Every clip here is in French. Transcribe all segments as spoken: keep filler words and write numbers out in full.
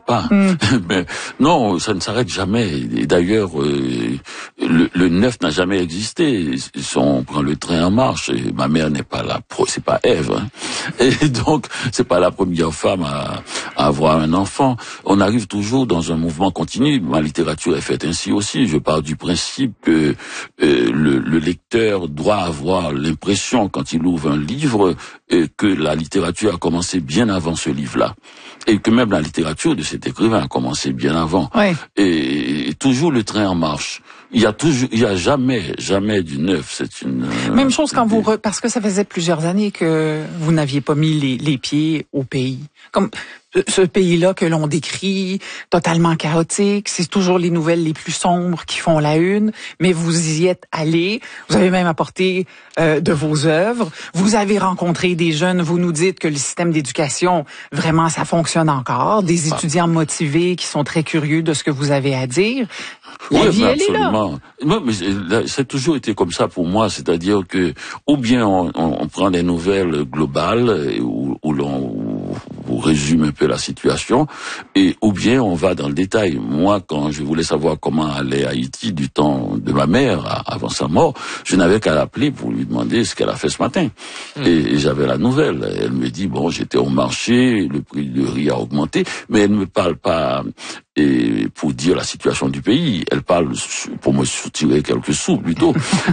pas. Mm. Mais non, ça ne s'arrête jamais. Et d'ailleurs, euh, le, le neuf n'a jamais existé. Si on prend le train en marche, et ma mère n'est pas la pro, c'est pas Ève, hein. Et donc c'est pas la première femme à, à avoir un enfant. On arrive toujours dans un mouvement continu. Ma littérature est faite ainsi aussi. Je pars du principe que euh, le, le lecteur doit avoir l'impression, quand il ouvre un livre, euh, que la littérature a commencé bien avant ce livre-là. Et que même la littérature de cet écrivain a commencé bien avant. Oui. Et, et toujours le train en marche. Il y a toujours, il y a jamais, jamais du neuf. C'est une euh, Même chose quand vous, re... parce que ça faisait plusieurs années que vous n'aviez pas mis les, les pieds au pays. Comme ce pays-là que l'on décrit, totalement chaotique, c'est toujours les nouvelles les plus sombres qui font la une, mais vous y êtes allé, vous avez même apporté euh, de vos œuvres, vous avez rencontré des jeunes, vous nous dites que le système d'éducation, vraiment, ça fonctionne encore, des étudiants motivés qui sont très curieux de ce que vous avez à dire. La oui, vie, mais elle est là. absolument. Non, mais c'est toujours été comme ça pour moi, c'est-à-dire que ou bien on, on, on prend des nouvelles globales où, où l'on où résume un peu la situation, et ou bien on va dans le détail. Moi, quand je voulais savoir comment allait Haïti du temps de ma mère avant sa mort, je n'avais qu'à l'appeler pour lui demander ce qu'elle a fait ce matin. Mmh. Et, et j'avais la nouvelle. Elle me dit, bon, j'étais au marché, le prix de riz a augmenté, mais elle ne me parle pas et pour dire la situation du pays. Elle parle pour me soutirer quelques sous plutôt.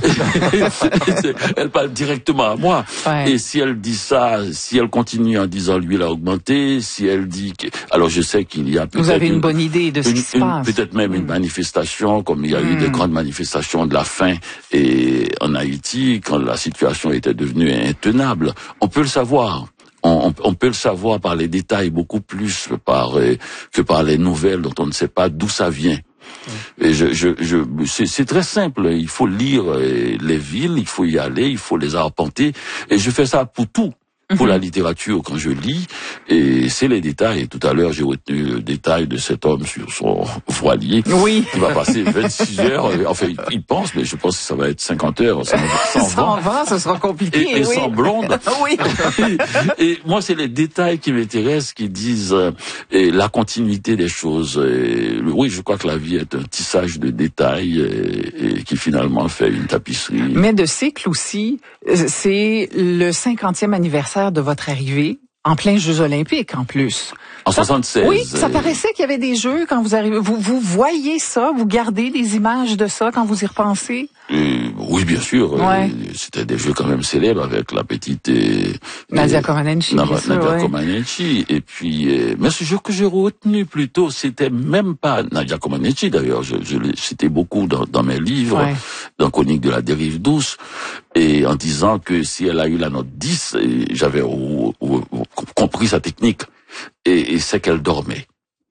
Elle parle directement à moi. Ouais. Et si elle dit ça, si elle continue en disant l'huile a augmenté, si elle dit que, alors je sais qu'il y a peut-être vous avez une, une bonne idée de ce une, qui se une, passe. Peut-être même mmh. une manifestation, comme il y a mmh. eu des grandes manifestations de la faim et en Haïti quand la situation était devenue intenable. On peut le savoir. On, on peut le savoir par les détails beaucoup plus par, euh, que par les nouvelles dont on ne sait pas d'où ça vient. Et je, je, je, c'est, c'est très simple. Il faut lire euh, les villes, il faut y aller, il faut les arpenter. Et je fais ça pour tout. Pour mm-hmm. la littérature, quand je lis, et c'est les détails. Tout à l'heure, j'ai retenu le détail de cet homme sur son voilier. Oui. Qui va passer vingt-six heures. Enfin, il, il pense, mais je pense que ça va être cinquante heures. Sans, sans, sans vent, ce sera compliqué. Et, et oui. sans blonde. Oui. et, et moi, c'est les détails qui m'intéressent, qui disent euh, et la continuité des choses. Et, oui, je crois que la vie est un tissage de détails et, et qui finalement fait une tapisserie. Mais de cycle aussi, c'est le cinquantième anniversaire de votre arrivée, en plein Jeux olympiques en plus. En soixante-seize. Oui, ça paraissait qu'il y avait des jeux quand vous arrivez. Vous, vous voyez ça, vous gardez des images de ça quand vous y repensez? Euh, oui, bien sûr. Ouais. Euh, c'était des jeux quand même célèbres avec la petite euh, Nadia Comaneci. Nadia ouais. Comaneci. Et puis, euh, mais ce jeu que j'ai retenu plutôt, c'était même pas Nadia Comaneci d'ailleurs. Je, je l'ai cité beaucoup dans, dans mes livres, ouais. dans Chronique de la dérive douce, et en disant que si elle a eu la note dix, j'avais ou, ou, ou, compris sa technique. Et, et c'est qu'elle dormait.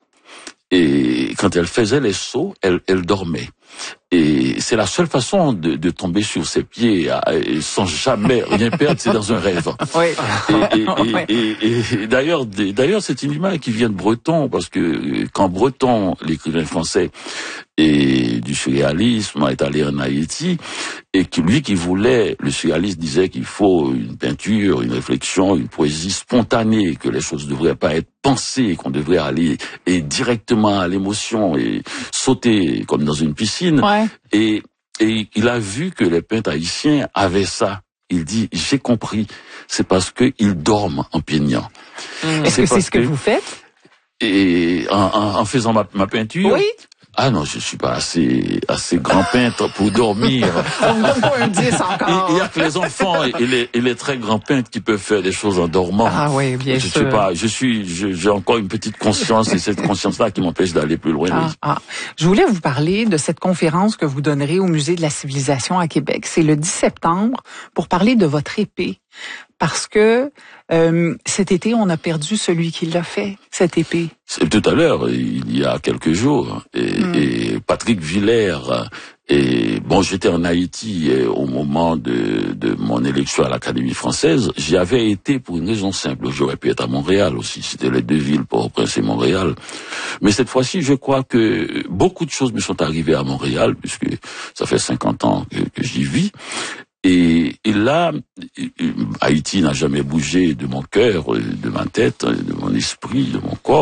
Et quand elle faisait les sauts, elle, elle dormait. Et c'est la seule façon de, de tomber sur ses pieds et sans jamais rien perdre, c'est dans un rêve. Oui. Et, et, et, et, et d'ailleurs, d'ailleurs, c'est une image qui vient de Breton, parce que quand Breton, l'écrivain français, et du surréalisme est allé en Haïti, et que lui qui voulait, le surréaliste disait qu'il faut une peinture, une réflexion, une poésie spontanée, que les choses ne devraient pas être pensées, qu'on devrait aller et directement à l'émotion et sauter comme dans une piscine. Ouais. Et, et il a vu que les peintres haïtiens avaient ça. Il dit, j'ai compris, c'est parce qu'ils dorment en peignant. Mmh. Est-ce que c'est ce que, que vous faites? Et en, en, en faisant ma, ma peinture. Oui. Ah non, je suis pas assez assez grand peintre pour dormir. On me donne pas un dix encore. Il y a que les enfants et les, et les très grands peintres qui peuvent faire des choses en dormant. Ah oui, bien je sûr. Suis pas, je suis, je, j'ai encore une petite conscience et cette conscience-là qui m'empêche d'aller plus loin. Ah, ah. Je voulais vous parler de cette conférence que vous donnerez au Musée de la Civilisation à Québec. C'est le dix septembre pour parler de votre épée. Parce que euh, cet été, on a perdu celui qui l'a fait, cette épée. C'est tout à l'heure, il y a quelques jours, et, mm. et Patrick Villers, et bon, j'étais en Haïti et au moment de, de mon élection à l'Académie française. J'y avais été pour une raison simple. J'aurais pu être à Montréal aussi. C'était les deux villes, Port-au-Prince et Montréal. Mais cette fois-ci, je crois que beaucoup de choses me sont arrivées à Montréal, puisque ça fait cinquante ans que, que j'y vis. Et, et là, Haïti n'a jamais bougé de mon cœur, de ma tête, de mon esprit, de mon corps.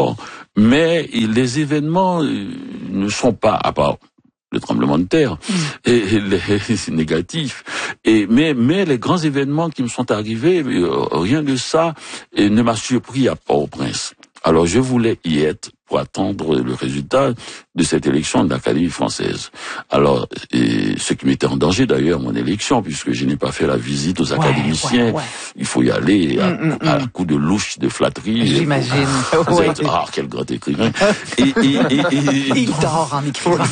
Mais les événements ne sont pas, à part le tremblement de terre, mmh. et, et les, c'est négatif. Et mais mais les grands événements qui me sont arrivés, rien de ça et ne m'a surpris à Port-au-Prince. Alors je voulais y être pour attendre le résultat de cette élection de l'Académie française. Alors, et ce qui mettait en danger d'ailleurs mon élection, puisque je n'ai pas fait la visite aux académiciens. Ouais, ouais, ouais. Il faut y aller à, mm, mm, à mm. coup de louche, de flatterie. J'imagine. Vous ouais. êtes, ah, quel grand écrivain. Et, et, et, et, il donc, dort en écrivant.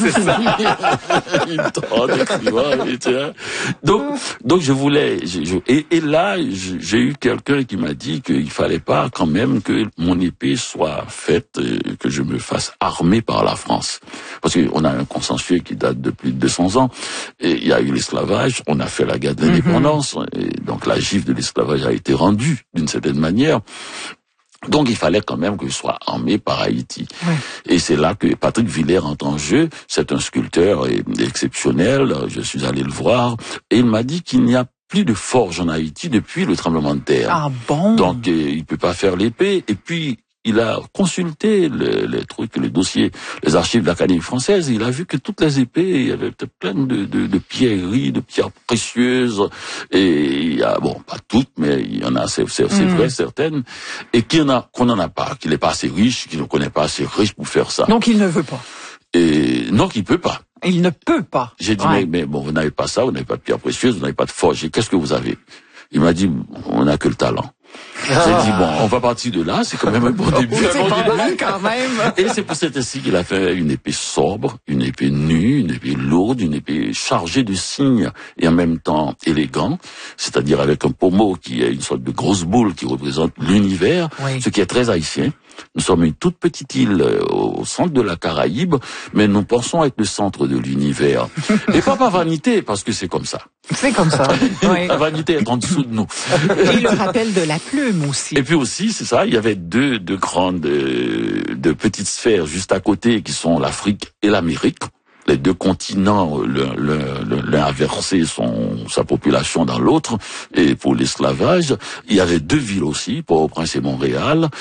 Il dort en écrivant. Et, tu vois. Donc, donc je voulais... Je, je, et, et là, j'ai eu quelqu'un qui m'a dit qu'il fallait pas quand même que mon épée soit faite, euh, que je me fasse armer par la France. Parce qu'on a un consensus qui date de plus de deux cents ans. Et il y a eu l'esclavage, on a fait la guerre de l'indépendance, mm-hmm. et donc la gifle de l'esclavage a été rendue d'une certaine manière. Donc il fallait quand même que je sois armé par Haïti. Ouais. Et c'est là que Patrick Villers entre en jeu. C'est un sculpteur exceptionnel, je suis allé le voir, et il m'a dit qu'il n'y a plus de forge en Haïti depuis le tremblement de terre. Ah bon? Donc euh, il peut pas faire l'épée, et puis il a consulté les, les trucs, les dossiers, les archives de l'Académie française. Et il a vu que toutes les épées, il y avait plein de, de, de pierreries, de pierres précieuses. Et il y a, bon, pas toutes, mais il y en a, c'est, c'est, c'est mmh. vrai, certaines. Et qu'il y en a, qu'on n'en a pas, qu'il n'est pas assez riche, qu'il ne connaît pas assez riche pour faire ça. Donc il ne veut pas. Et non, qu'il peut pas. Il ne peut pas. J'ai dit, ouais. mais, mais bon, vous n'avez pas ça, vous n'avez pas de pierres précieuses, vous n'avez pas de forge. Et qu'est-ce que vous avez? Il m'a dit, on n'a que le talent. Ah. J'ai dit, bon, on va partir de là, c'est quand même un bon début. C'est pas mal quand même. Et c'est pour cette ainsi qu'il a fait une épée sobre, une épée nue, une épée lourde, une épée chargée de signes et en même temps élégant, c'est-à-dire avec un pommeau qui est une sorte de grosse boule qui représente l'univers, oui. ce qui est très haïtien. Nous sommes une toute petite île au centre de la Caraïbe, mais nous pensons être le centre de l'univers. Et pas par vanité, parce que c'est comme ça. C'est comme ça. Oui. La vanité est en dessous de nous. Et le rappel de la plume aussi. Et puis aussi, c'est ça, il y avait deux, deux grandes, euh, deux petites sphères juste à côté qui sont l'Afrique et l'Amérique. Les deux continents, l'un a versé son, sa population dans l'autre, et pour l'esclavage, il y avait deux villes aussi, Port-au-Prince et Montréal,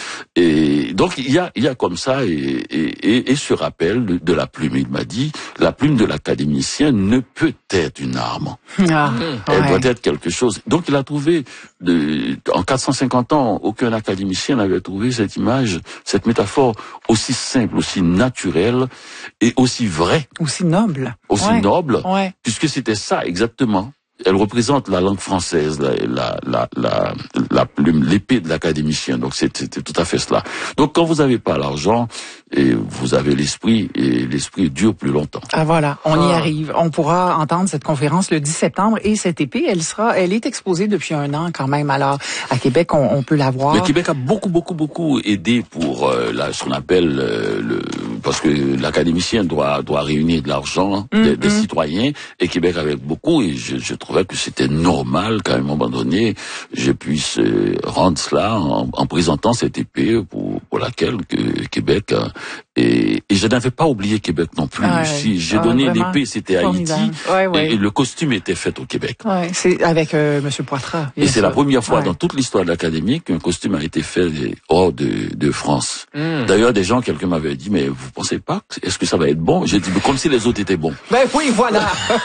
et donc il y a, il y a comme ça, et, et, et, et ce rappel de, de la plume, il m'a dit, la plume de l'académicien ne peut être une arme, ah, elle ouais. doit être quelque chose. Donc il a trouvé, de, en quatre cent cinquante ans, aucun académicien n'avait trouvé cette image, cette métaphore aussi simple, aussi naturelle, et aussi vraie. Aussi noble. Aussi ouais. noble, ouais. puisque c'était ça exactement. Elle représente la langue française, la, la, la, la, la plume, l'épée de l'académicien. Donc c'était tout à fait cela. Donc quand vous n'avez pas l'argent, et vous avez l'esprit, et l'esprit dure plus longtemps. Ah voilà, on ah. y arrive. On pourra entendre cette conférence le dix septembre, et cette épée, elle sera, elle est exposée depuis un an quand même. Alors à Québec, on, on peut la voir. Le Québec a beaucoup, beaucoup, beaucoup aidé pour euh, la, ce qu'on appelle euh, le, parce que l'académicien doit doit réunir de l'argent hein, mm-hmm. des, des citoyens, et Québec avec beaucoup, et je, je trouvais que c'était normal qu'à un moment donné, je puisse euh, rendre cela en, en présentant cette épée pour, pour laquelle que Québec a, et, et je n'avais pas oublié Québec non plus. Ouais, si j'ai ouais, donné l'épée, c'était formidable. Haïti, ouais, ouais. Et, et le costume était fait au Québec. Ouais, c'est avec euh, Monsieur Poitras. Et c'est sûr. la première fois ouais. dans toute l'histoire de l'académie qu'un costume a été fait hors de, de France. Mm. D'ailleurs, des gens, quelqu'un m'avait dit, mais vous pensez pas, est-ce que ça va être bon? J'ai dit, comme si les autres étaient bons. Ben oui, voilà.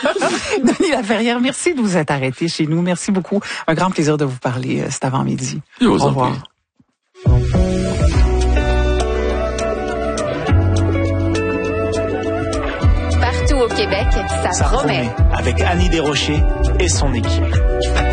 Denis Laferrière, merci de vous être arrêté chez nous. Merci beaucoup. Un grand plaisir de vous parler euh, cet avant-midi. Je vous Au en revoir. prie. Partout au Québec, ça, ça promet. promet. Avec Annie Desrochers et son équipe.